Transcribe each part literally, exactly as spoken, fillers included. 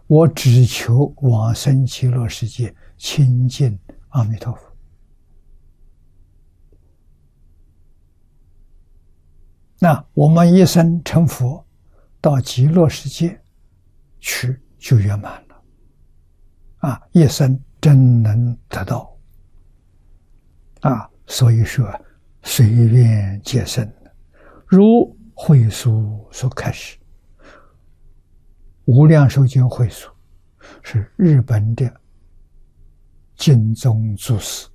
我只求往生极乐世界，亲近阿弥陀佛。那我们一生成佛，到极乐世界去就圆满了。啊，一生真能得到。啊，所以说随愿皆生，如会疏所开示。无量寿经会疏是日本的经宗祖师，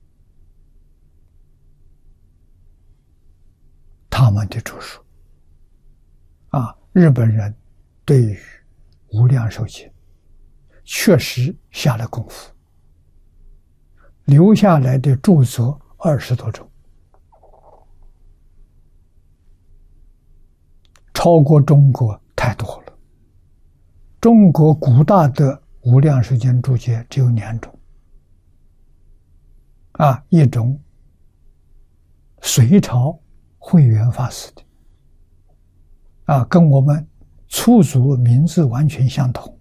他们的著述。啊，日本人对于无量寿经确实下了功夫，留下来的著作二十多种，超过中国太多了。中国古大的无量寿经注解只有两种，啊，一种隋朝慧远法师的，啊，跟我们初祖名字完全相同。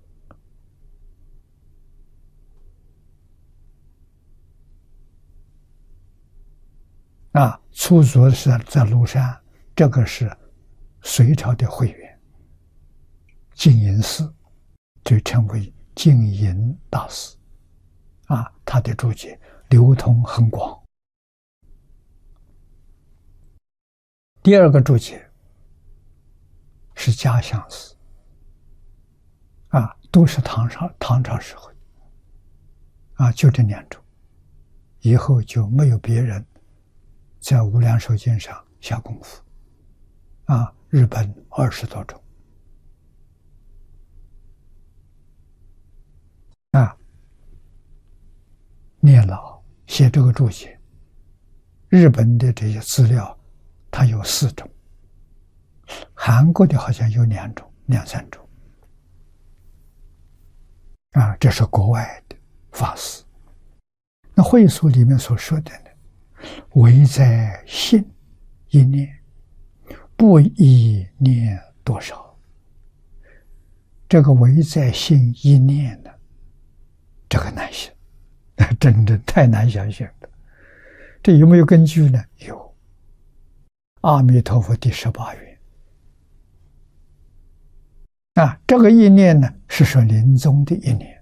啊，初祖是在庐山，这个是隋朝的慧远，净隐寺就称为净隐大师。啊，他的注解流通很广。第二个注解是嘉祥寺，啊，都是唐朝唐朝时候，啊，就这两种，以后就没有别人在无量寿经上下功夫。啊，日本二十多种。啊，聂老写这个注解，日本的这些资料，它有四种，韩国的好像有两种、两三种。啊，这是国外的法师。那会疏里面所说的呢，唯在信一念，不一念多少。这个唯在信一念呢，这个难信，真的太难相信了。这有没有根据呢？有。阿弥陀佛第十八愿。啊，这个一念呢，是说临终的一念。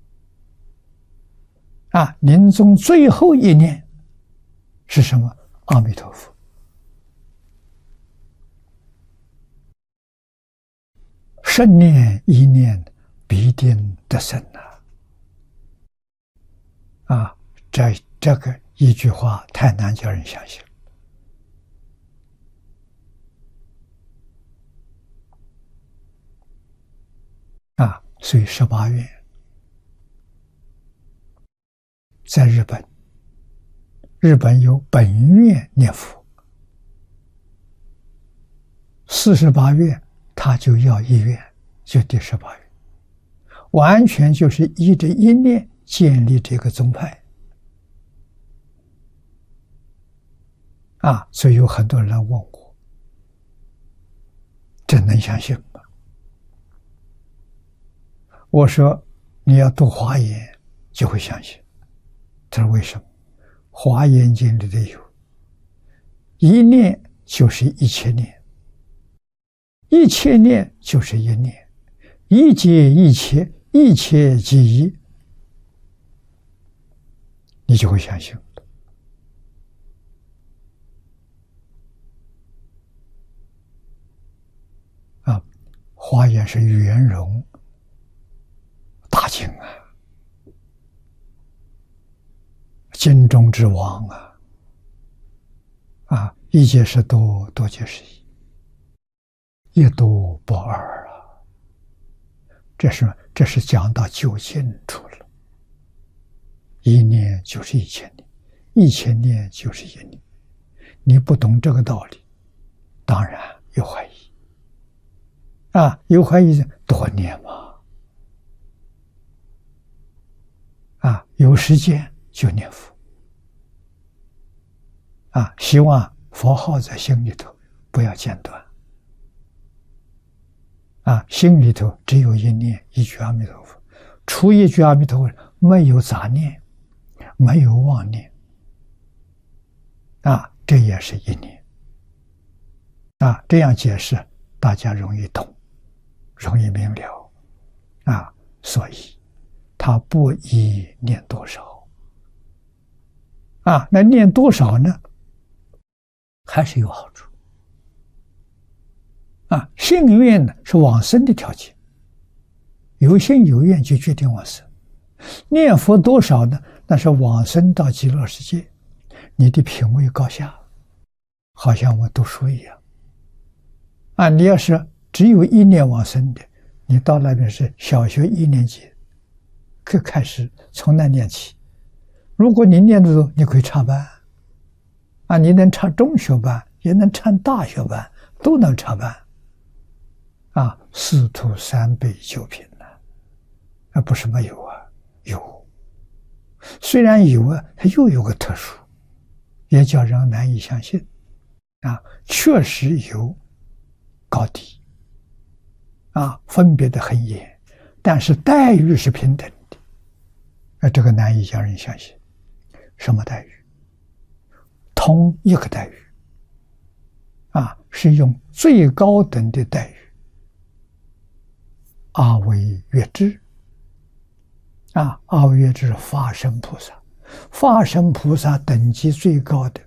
啊，临终最后一念是什么？阿弥陀佛。圣念一念必定得生啊！啊，这这个一句话太难叫人相信。啊，所以十八愿在日本，日本有本愿念佛，四十八愿他就要一愿，就第十八愿，完全就是依着一念建立这个宗派。啊，所以有很多人问我，这能相信吗？我说你要读华严就会相信。他说为什么？华严经里头有一念就是一切念，一切念就是一念，一切一切，一切即一，你就会相信。啊，华严是圆融大经啊，经中之王啊！啊，一解是多，多解是一，一多不二啊！这是这是讲到究竟处了。一念就是一千念，一千念就是一念。你不懂这个道理，当然有怀疑。啊，有怀疑多念嘛！啊，有时间就念佛。啊，希望佛号在心里头不要间断。 啊，心里头只有一念一句阿弥陀佛，除一句阿弥陀佛没有杂念，没有妄念，啊，这也是一念。啊，这样解释大家容易懂，容易明了。啊，所以他不宜念多少。啊，那念多少呢？还是有好处。啊，信愿呢是往生的条件，有信有愿就决定往生。念佛多少呢？那是往生到极乐世界，你的品位高下，好像我读书一样。啊，你要是只有一念往生的，你到那边是小学一年级，可开始从那念起。如果你念得多，你可以插班，啊，你能插中学班，也能插大学班，都能插班。啊，四徒三辈九品呢，啊，不是没有啊，有。虽然有啊，它又有个特殊，也叫人难以相信。啊，确实有高低，啊，分别的很严，但是待遇是平等的，啊，这个难以叫人相信。什么待遇？同一个待遇，啊，是用最高等的待遇。阿惟越致，啊，阿惟越致法身菩萨，法身菩萨等级最高的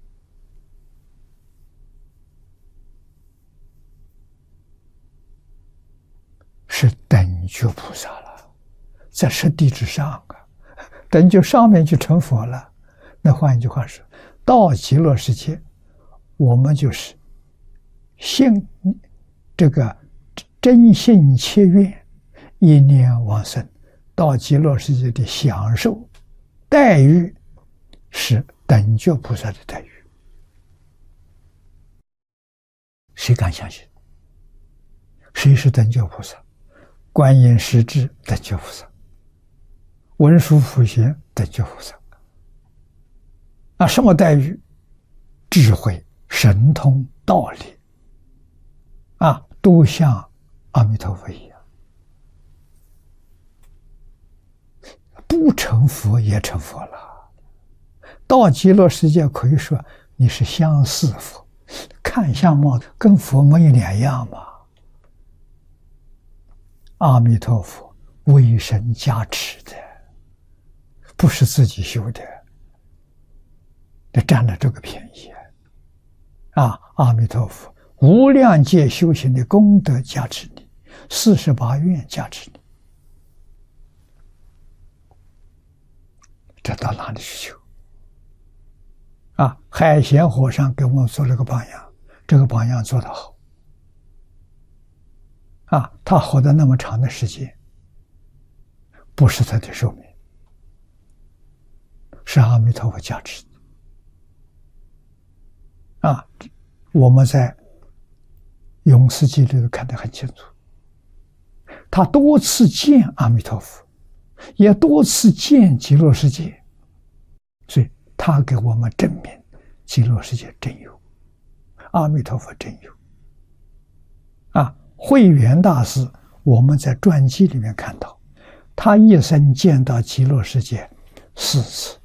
是等觉菩萨了，在实地之上啊，等觉上面就成佛了。那换一句话说，到极乐世界，我们就是信这个真信切愿，一念往生，到极乐世界的享受待遇是等觉菩萨的待遇。谁敢相信？谁是等觉菩萨？观音实质等觉菩萨，文殊普贤等觉菩萨。啊，什么待遇？智慧、神通、道理，啊，都像阿弥陀佛一样，不成佛也成佛了。到极乐世界可以说你是相似佛，看相貌跟佛没两样嘛。阿弥陀佛为神加持的，不是自己修的，这占了这个便宜啊！阿弥陀佛无量界修行的功德加持你，四十八愿加持你，这到哪里去修？啊，海贤和尚给我们做了个榜样，这个榜样做得好。啊，他活得那么长的时间，不是他的寿命，是阿弥陀佛加持的。啊，我们在《永世记》里头看得很清楚，他多次见阿弥陀佛，也多次见极乐世界，所以他给我们证明极乐世界真有，阿弥陀佛真有。啊，慧远大师我们在传记里面看到，他一生见到极乐世界四次，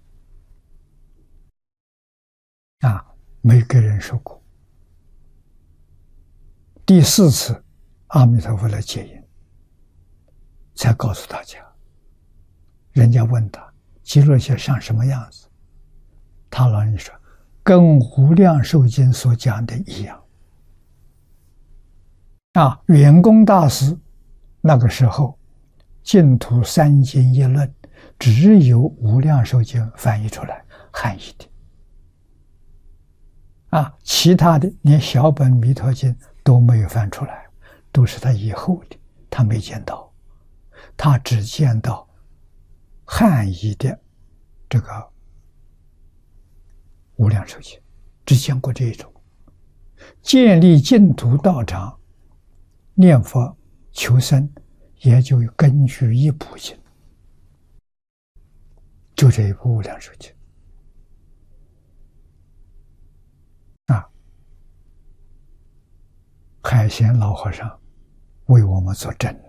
啊，没给人说过。第四次阿弥陀佛来接引，才告诉大家。人家问他极乐世界像什么样子，他老人说跟无量寿经所讲的一样。啊，圆公大师那个时候净土三经一论只有无量寿经翻译出来汉译的，啊，其他的连小本弥陀经都没有翻出来，都是他以后的，他没见到，他只见到汉译的这个无量寿经，只见过这一种。建立净土道场念佛求生，也就根据一部经，就这一部无量寿经啊。海贤老和尚为我们作证